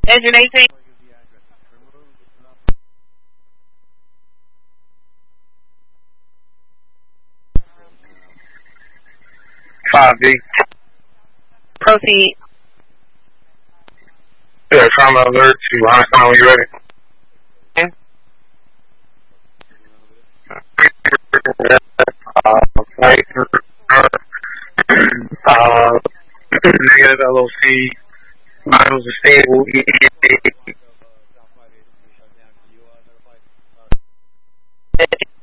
Engine 18. Five B. Proceed. Yeah, trauma alert to Einstein when you're ready. Negative LOC, vitals are stable, ETA.